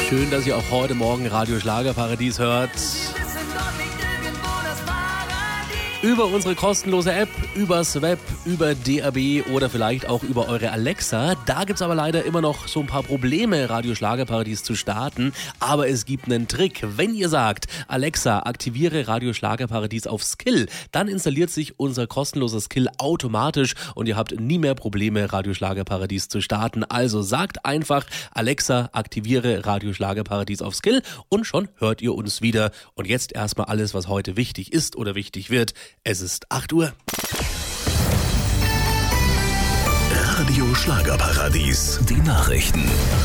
Schön, dass ihr auch heute Morgen Radio Schlagerparadies hört. Über unsere kostenlose App, übers Web, über DAB oder vielleicht auch über eure Alexa. Da gibt's aber leider immer noch so ein paar Probleme, Radio Schlagerparadies zu starten. Aber es gibt einen Trick. Wenn ihr sagt, Alexa, aktiviere Radio Schlagerparadies auf Skill, dann installiert sich unser kostenloser Skill automatisch und ihr habt nie mehr Probleme, Radio Schlagerparadies zu starten. Also sagt einfach, Alexa, aktiviere Radio Schlagerparadies auf Skill und schon hört ihr uns wieder. Und jetzt erstmal alles, was heute wichtig ist oder wichtig wird. Es ist 8 Uhr. Radio Schlagerparadies, die Nachrichten.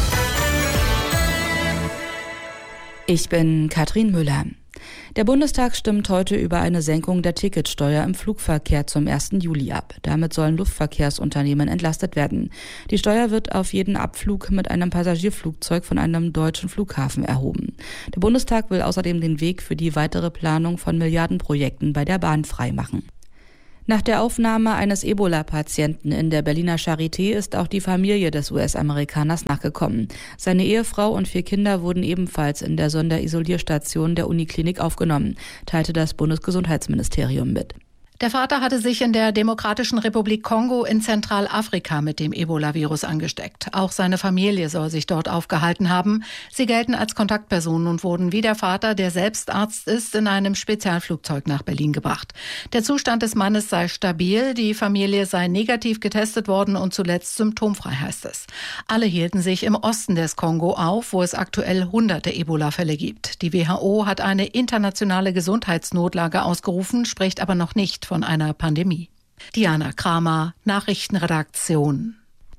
Ich bin Katrin Müller. Der Bundestag stimmt heute über eine Senkung der Ticketsteuer im Flugverkehr zum 1. Juli ab. Damit sollen Luftverkehrsunternehmen entlastet werden. Die Steuer wird auf jeden Abflug mit einem Passagierflugzeug von einem deutschen Flughafen erhoben. Der Bundestag will außerdem den Weg für die weitere Planung von Milliardenprojekten bei der Bahn freimachen. Nach der Aufnahme eines Ebola-Patienten in der Berliner Charité ist auch die Familie des US-Amerikaners nachgekommen. Seine Ehefrau und 4 Kinder wurden ebenfalls in der Sonderisolierstation der Uniklinik aufgenommen, teilte das Bundesgesundheitsministerium mit. Der Vater hatte sich in der Demokratischen Republik Kongo in Zentralafrika mit dem Ebola-Virus angesteckt. Auch seine Familie soll sich dort aufgehalten haben. Sie gelten als Kontaktpersonen und wurden wie der Vater, der selbst Arzt ist, in einem Spezialflugzeug nach Berlin gebracht. Der Zustand des Mannes sei stabil, die Familie sei negativ getestet worden und zuletzt symptomfrei, heißt es. Alle hielten sich im Osten des Kongo auf, wo es aktuell hunderte Ebola-Fälle gibt. Die WHO hat eine internationale Gesundheitsnotlage ausgerufen, spricht aber noch nicht von einer Pandemie. Diana Kramer, Nachrichtenredaktion.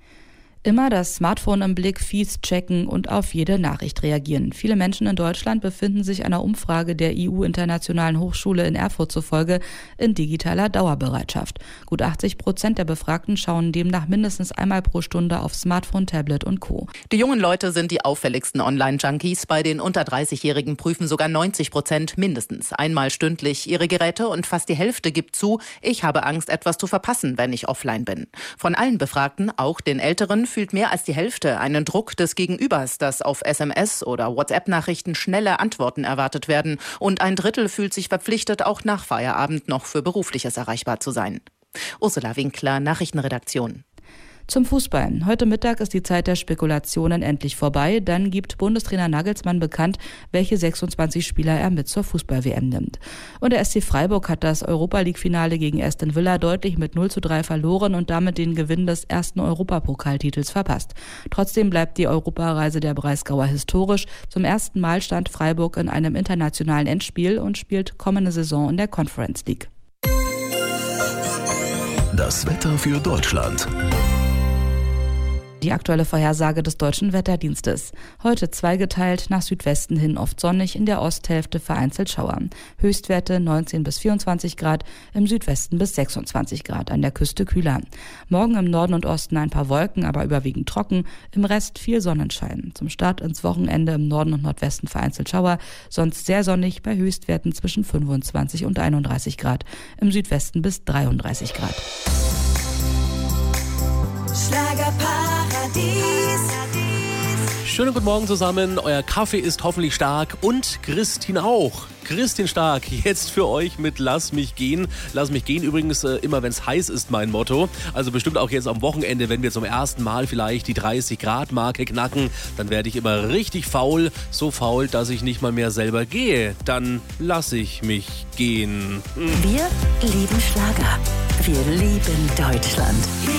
Immer das Smartphone im Blick, Feeds checken und auf jede Nachricht reagieren. Viele Menschen in Deutschland befinden sich einer Umfrage der EU-Internationalen Hochschule in Erfurt zufolge in digitaler Dauerbereitschaft. Gut 80% der Befragten schauen demnach mindestens einmal pro Stunde auf Smartphone, Tablet und Co. Die jungen Leute sind die auffälligsten Online-Junkies. Bei den unter 30-Jährigen prüfen sogar 90% mindestens einmal stündlich ihre Geräte und fast die Hälfte gibt zu, ich habe Angst, etwas zu verpassen, wenn ich offline bin. Von allen Befragten, auch den Älteren, fühlt mehr als die Hälfte einen Druck des Gegenübers, dass auf SMS oder WhatsApp-Nachrichten schnelle Antworten erwartet werden. Und ein Drittel fühlt sich verpflichtet, auch nach Feierabend noch für Berufliches erreichbar zu sein. Ursula Winkler, Nachrichtenredaktion. Zum Fußball. Heute Mittag ist die Zeit der Spekulationen endlich vorbei. Dann gibt Bundestrainer Nagelsmann bekannt, welche 26 Spieler er mit zur Fußball-WM nimmt. Und der SC Freiburg hat das Europa-League-Finale gegen Aston Villa deutlich mit 0:3 verloren und damit den Gewinn des ersten Europapokaltitels verpasst. Trotzdem bleibt die Europareise der Breisgauer historisch. Zum ersten Mal stand Freiburg in einem internationalen Endspiel und spielt kommende Saison in der Conference League. Das Wetter für Deutschland. Die aktuelle Vorhersage des Deutschen Wetterdienstes. Heute zweigeteilt, nach Südwesten hin oft sonnig, in der Osthälfte vereinzelt Schauer. Höchstwerte 19 bis 24 Grad, im Südwesten bis 26 Grad, an der Küste kühler. Morgen im Norden und Osten ein paar Wolken, aber überwiegend trocken, im Rest viel Sonnenschein. Zum Start ins Wochenende im Norden und Nordwesten vereinzelt Schauer, sonst sehr sonnig bei Höchstwerten zwischen 25 und 31 Grad, im Südwesten bis 33 Grad. Schönen guten Morgen zusammen. Euer Kaffee ist hoffentlich stark und Christine auch. Christine Stark, jetzt für euch mit Lass mich gehen. Lass mich gehen übrigens immer, wenn es heiß ist, mein Motto. Also bestimmt auch jetzt am Wochenende, wenn wir zum ersten Mal vielleicht die 30-Grad-Marke knacken, dann werde ich immer richtig faul. So faul, dass ich nicht mal mehr selber gehe. Dann lass ich mich gehen. Wir lieben Schlager. Wir lieben Deutschland.